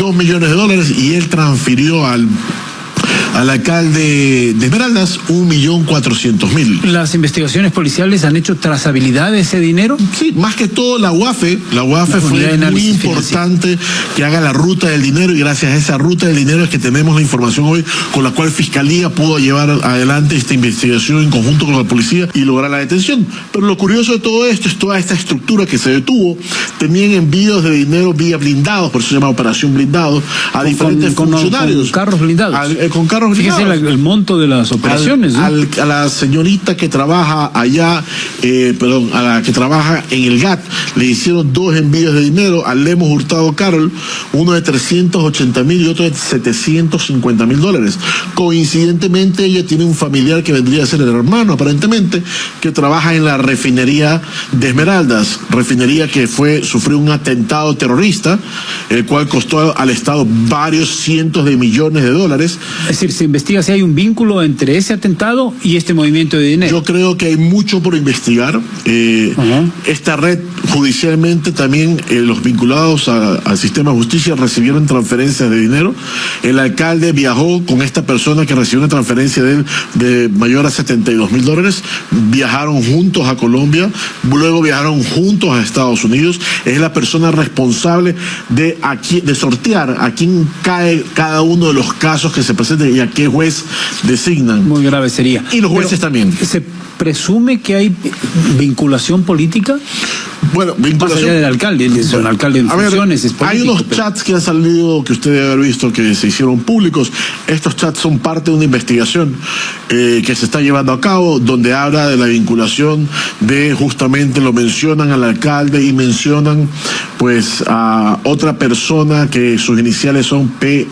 2 millones de dólares y él transfirió al alcalde de Esmeraldas 1.400.000. ¿Las investigaciones policiales han hecho trazabilidad de ese dinero? Sí, más que todo la UAFE fue muy importante que haga la ruta del dinero, y gracias a esa ruta del dinero es que tenemos la información hoy con la cual Fiscalía pudo llevar adelante esta investigación en conjunto con la policía y lograr la detención. Pero lo curioso de todo esto es toda esta estructura que se detuvo. Tenían envíos de dinero vía blindados, por eso se llama Operación Blindado, a diferentes funcionarios. Con carros blindados. Con carros blindados. Fíjese el monto de las operaciones. A la señorita que trabaja allá, a la que trabaja en el GAT, le hicieron 2 envíos de dinero a Lemos Hurtado Carol, uno de 380.000 y otro de 750.000 dólares. Coincidentemente, ella tiene un familiar que vendría a ser el hermano, aparentemente, que trabaja en la refinería de Esmeraldas, refinería que sufrió un atentado terrorista, el cual costó al Estado varios cientos de millones de dólares. Es decir, se investiga si hay un vínculo entre ese atentado y este movimiento de dinero. Yo creo que hay mucho por investigar. Esta red, judicialmente también, los vinculados al sistema de justicia recibieron transferencias de dinero. El alcalde viajó con esta persona que recibió una transferencia de él de mayor a 72.000 dólares. Viajaron juntos a Colombia, luego viajaron juntos a Estados Unidos. Es la persona responsable de sortear a quién cae cada uno de los casos que se presenten y a qué juez designan. Muy grave sería. Y los jueces también. ¿Se presume que hay vinculación política? Bueno, vinculación. Más allá del alcalde, es un alcalde en funciones, es político. Hay unos chats que han salido, que usted debe haber visto, que se hicieron públicos. Estos chats son parte de una investigación que se está llevando a cabo, donde habla de la vinculación de, justamente lo mencionan al alcalde y mencionan pues a otra persona que sus iniciales son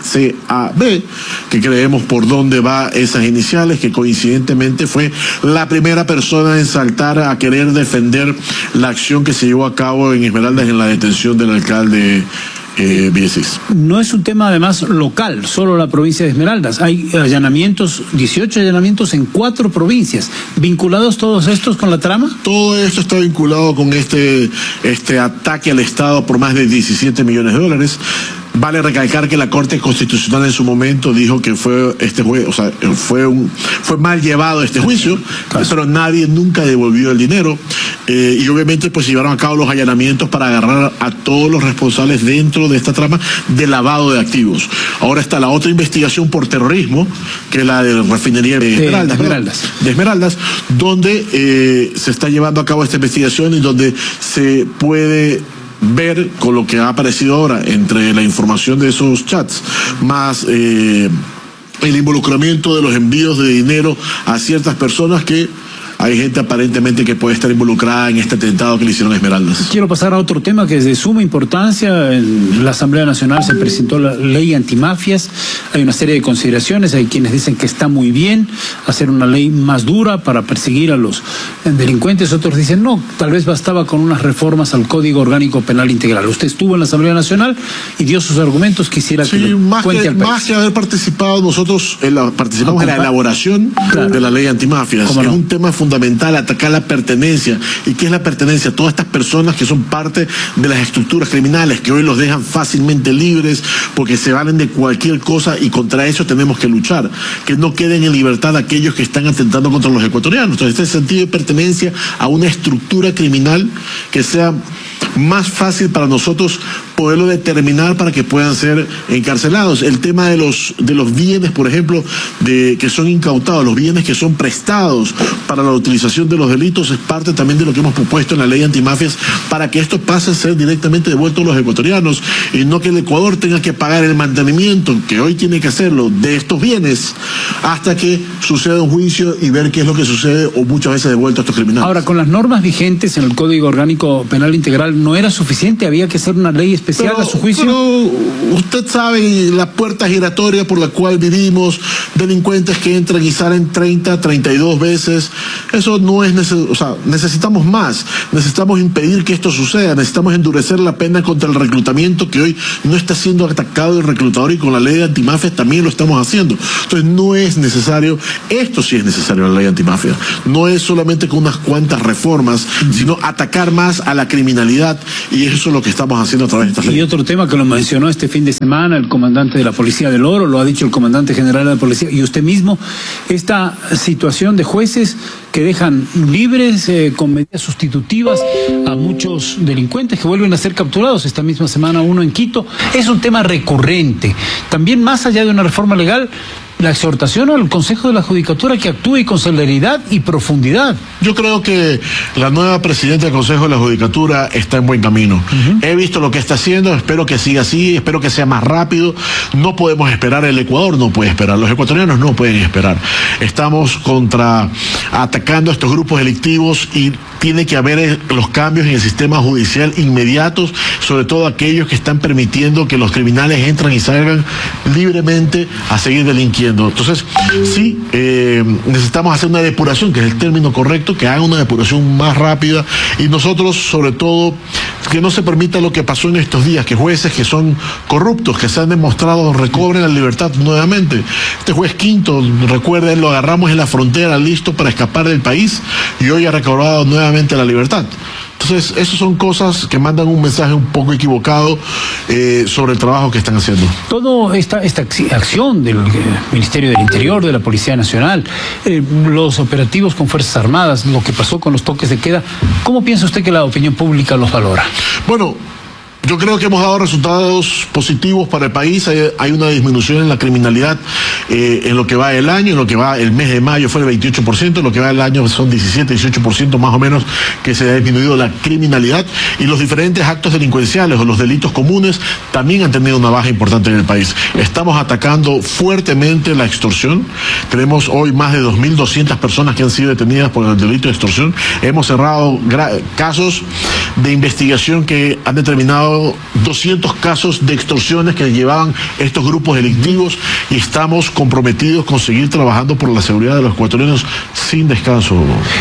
PCAB, que creemos por dónde va esas iniciales, que coincidentemente fue la primera persona en saltar a querer defender la acción que se llevó a cabo en Esmeraldas en la detención del alcalde Villesis. No es un tema además local, solo la provincia de Esmeraldas. Hay allanamientos, 18 allanamientos en 4 provincias. ¿Vinculados todos estos con la trama? Todo esto está vinculado con este ataque al Estado por más de 17 millones de dólares. Vale recalcar que la Corte Constitucional en su momento dijo que fue mal llevado este juicio, pero nadie nunca devolvió el dinero, y obviamente pues llevaron a cabo los allanamientos para agarrar a todos los responsables dentro de esta trama de lavado de activos. Ahora está la otra investigación por terrorismo, que es la de la refinería de Esmeraldas, donde se está llevando a cabo esta investigación y donde se puede ver con lo que ha aparecido ahora entre la información de esos chats, más el involucramiento de los envíos de dinero a ciertas personas, que hay gente aparentemente que puede estar involucrada en este atentado que le hicieron a Esmeraldas. Quiero pasar a otro tema que es de suma importancia. En la Asamblea Nacional se presentó la ley antimafias. Hay una serie de consideraciones. Hay quienes dicen que está muy bien hacer una ley más dura para perseguir a los delincuentes. Otros dicen no, tal vez bastaba con unas reformas al Código Orgánico Penal Integral. Usted estuvo en la Asamblea Nacional y dio sus argumentos. Quisiera que lo cuente al país. Más que haber participado, nosotros participamos en la elaboración de la ley antimafias. Es un tema fundamental, atacar la pertenencia. ¿Y qué es la pertenencia? Todas estas personas que son parte de las estructuras criminales, que hoy los dejan fácilmente libres porque se valen de cualquier cosa, y contra eso tenemos que luchar. Que no queden en libertad aquellos que están atentando contra los ecuatorianos. Entonces, este sentido de pertenencia a una estructura criminal que sea más fácil para nosotros poderlo determinar para que puedan ser encarcelados. El tema de los bienes, por ejemplo, que son incautados, los bienes que son prestados para la utilización de los delitos, es parte también de lo que hemos propuesto en la ley antimafias, para que esto pase a ser directamente devuelto a los ecuatorianos, y no que el Ecuador tenga que pagar el mantenimiento, que hoy tiene que hacerlo, de estos bienes, hasta que suceda un juicio y ver qué es lo que sucede, o muchas veces devuelto a estos criminales. Ahora, con las normas vigentes en el Código Orgánico Penal Integral, ¿no era suficiente? ¿Había que hacer una ley especial a su juicio? Pero usted sabe la puerta giratoria por la cual vivimos, delincuentes que entran y salen 30, 32 veces. Eso no es necesario. O sea, necesitamos más. Necesitamos impedir que esto suceda. Necesitamos endurecer la pena contra el reclutamiento, que hoy no está siendo atacado el reclutador, y con la ley de antimafias también lo estamos haciendo. Entonces no es necesario. Esto sí es necesario, la ley antimafia. No es solamente con unas cuantas reformas, sino atacar más a la criminalidad criminalidad, y eso es lo que estamos haciendo a través de estas leyes. Y otro tema que lo mencionó este fin de semana el comandante de la Policía del Oro, lo ha dicho el comandante general de la Policía y usted mismo, esta situación de jueces que dejan libres con medidas sustitutivas a muchos delincuentes que vuelven a ser capturados. Esta misma semana uno en Quito. Es un tema recurrente. También, más allá de una reforma legal, la exhortación al Consejo de la Judicatura que actúe con celeridad y profundidad. Yo creo que la nueva presidenta del Consejo de la Judicatura está en buen camino. He visto lo que está haciendo, espero que siga así, espero que sea más rápido. No podemos esperar, el Ecuador no puede esperar, los ecuatorianos no pueden esperar. Estamos atacando a estos grupos delictivos y tiene que haber los cambios en el sistema judicial inmediatos, sobre todo aquellos que están permitiendo que los criminales entran y salgan libremente a seguir delinquiendo. Entonces, sí, necesitamos hacer una depuración, que es el término correcto, que haga una depuración más rápida, y nosotros, sobre todo, que no se permita lo que pasó en estos días, que jueces que son corruptos, que se han demostrado, recobren la libertad nuevamente. Este juez Quinto, recuerden, lo agarramos en la frontera, listo para escapar del país, y hoy ha recobrado nuevamente la libertad. Entonces, esas son cosas que mandan un mensaje un poco equivocado sobre el trabajo que están haciendo. Toda esta acción del Ministerio del Interior, de la Policía Nacional, los operativos con Fuerzas Armadas, lo que pasó con los toques de queda, ¿cómo piensa usted que la opinión pública los valora? Bueno, yo creo que hemos dado resultados positivos para el país. Hay una disminución en la criminalidad en lo que va del año, en lo que va el mes de mayo fue el 28%, en lo que va del año son 17-18% más o menos que se ha disminuido la criminalidad, y los diferentes actos delincuenciales o los delitos comunes también han tenido una baja importante en el país. Estamos atacando fuertemente la extorsión. Tenemos hoy más de 2.200 personas que han sido detenidas por el delito de extorsión. Hemos cerrado casos de investigación que han determinado 200 casos de extorsiones que llevaban estos grupos delictivos, y estamos comprometidos con seguir trabajando por la seguridad de los ecuatorianos sin descanso.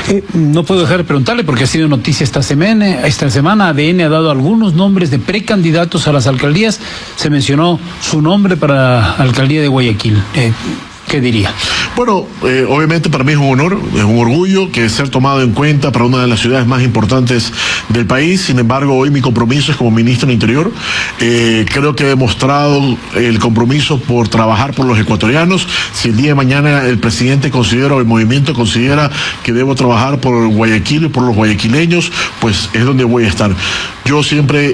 No puedo dejar de preguntarle, porque ha sido noticia esta semana. ADN ha dado algunos nombres de precandidatos a las alcaldías. Se mencionó su nombre para la alcaldía de Guayaquil. ¿Qué diría? Bueno, obviamente para mí es un honor, es un orgullo que ser tomado en cuenta para una de las ciudades más importantes del país. Sin embargo, hoy mi compromiso es como ministro del Interior. Creo que he demostrado el compromiso por trabajar por los ecuatorianos. Si el día de mañana el presidente considera, o el movimiento considera, que debo trabajar por Guayaquil y por los guayaquileños, pues es donde voy a estar. Yo siempre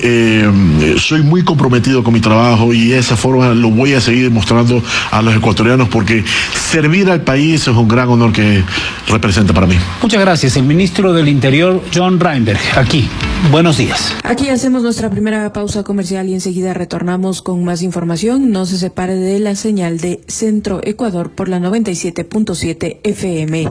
soy muy comprometido con mi trabajo, y de esa forma lo voy a seguir demostrando a los ecuatorianos, porque servir al país es un gran honor que representa para mí. Muchas gracias. El ministro del Interior, John Reinberg, aquí. Buenos días. Aquí hacemos nuestra primera pausa comercial y enseguida retornamos con más información. No se separe de la señal de Centro Ecuador por la 97.7 FM.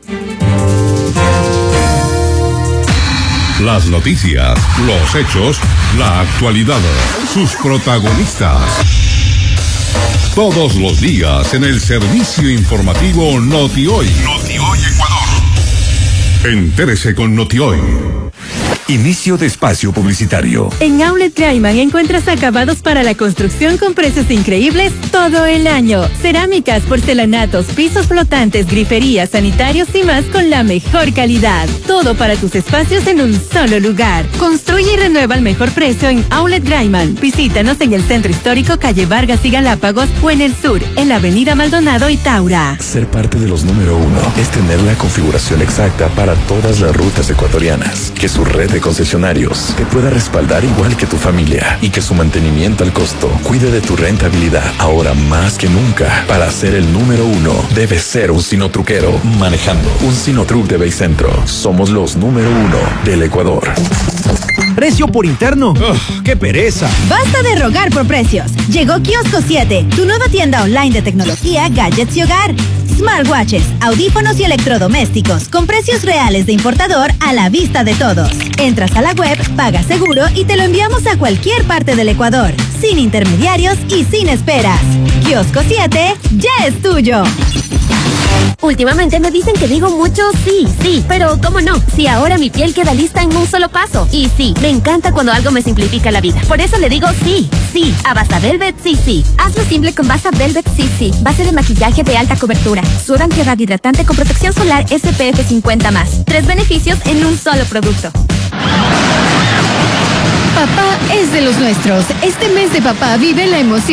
Las noticias, los hechos, la actualidad, sus protagonistas. Todos los días en el servicio informativo Noti-Hoy. Noti-Hoy Ecuador. Entérese con Noti-Hoy. Inicio de espacio publicitario. En Outlet Graiman encuentras acabados para la construcción con precios increíbles todo el año. Cerámicas, porcelanatos, pisos flotantes, griferías, sanitarios y más con la mejor calidad. Todo para tus espacios en un solo lugar. Construye y renueva al mejor precio en Outlet Graiman. Visítanos en el Centro Histórico, calle Vargas y Galápagos, o en el sur, en la avenida Maldonado y Taura. Ser parte de los número 1 es tener la configuración exacta para todas las rutas ecuatorianas. Que su red de concesionarios te pueda respaldar igual que tu familia, y que su mantenimiento al costo cuide de tu rentabilidad. Ahora más que nunca, para ser el número 1 debe ser un sinotruquero manejando un Sinotruc de Baycentro. Somos los número 1 del Ecuador. Precio por interno. ¡Qué pereza! Basta de rogar por precios. Llegó Kiosco 7, tu nueva tienda online de tecnología, gadgets y hogar. Smartwatches, audífonos y electrodomésticos con precios reales de importador a la vista de todos. Entras a la web, pagas seguro y te lo enviamos a cualquier parte del Ecuador, sin intermediarios y sin esperas. Kiosco 7 ya es tuyo. Últimamente me dicen que digo mucho sí, sí, pero ¿cómo no? Si ahora mi piel queda lista en un solo paso. Y sí, me encanta cuando algo me simplifica la vida. Por eso le digo sí, sí, a Basa Velvet CC. Hazlo simple con Basa Velvet CC. Base de maquillaje de alta cobertura. Sudor antiedad hidratante con protección solar SPF 50+. 3 beneficios en un solo producto. Papá es de los nuestros. Este mes de papá vive la emoción